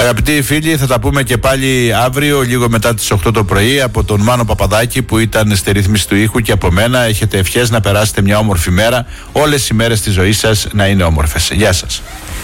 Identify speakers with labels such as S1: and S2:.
S1: Αγαπητοί φίλοι, θα τα πούμε και πάλι αύριο, λίγο μετά τις 8 το πρωί, από τον Μάνο Παπαδάκη που ήταν στη ρύθμιση του ήχου και από μένα. Έχετε ευχές να περάσετε μια όμορφη μέρα. Όλες οι μέρες της ζωής σας να είναι όμορφες. Γεια σας.